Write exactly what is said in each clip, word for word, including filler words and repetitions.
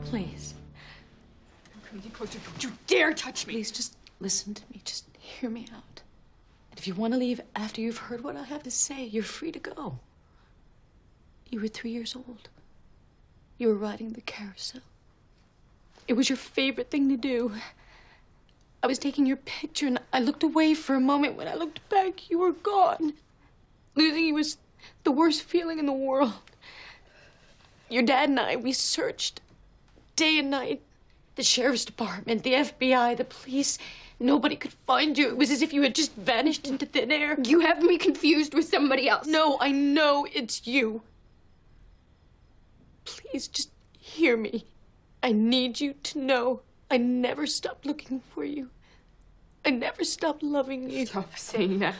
Please. I'm coming closer. Don't you dare touch me. Please, just listen to me. Just hear me out. And if you want to leave after you've heard what I have to say, you're free to go. You were three years old. You were riding the carousel. It was your favorite thing to do. I was taking your picture, and I looked away for a moment. When I looked back, you were gone. Losing you was the worst feeling in the world. Your dad and I, we searched day and night. The sheriff's department, the F B I, the police. Nobody could find you. It was as if you had just vanished into thin air. You have me confused with somebody else. No, I know it's you. Please, just hear me. I need you to know I never stopped looking for you. I never stopped loving you. Stop saying that.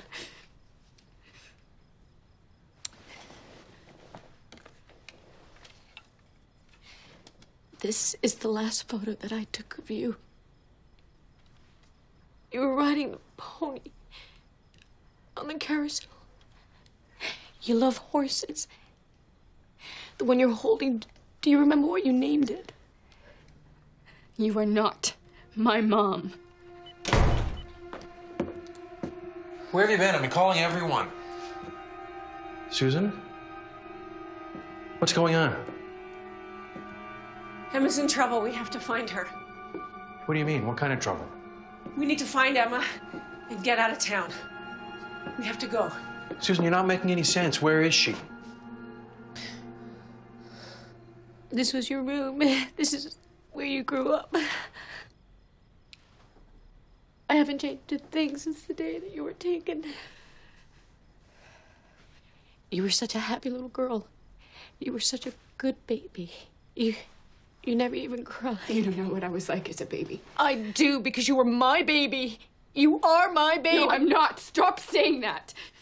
This is the last photo that I took of you. You were riding the pony on the carousel. You love horses. The one you're holding, do you remember what you named it? You are not my mom. Where have you been? I've been calling everyone. Susan? What's going on? Emma's in trouble. We have to find her. What do you mean? What kind of trouble? We need to find Emma and get out of town. We have to go. Susan, you're not making any sense. Where is she? This was your room. This is where you grew up. I haven't changed a thing since the day that you were taken. You were such a happy little girl. You were such a good baby. You, you never even cried. You don't know what I was like as a baby. I do, because you were my baby. You are my baby. No, I'm not. Stop saying that.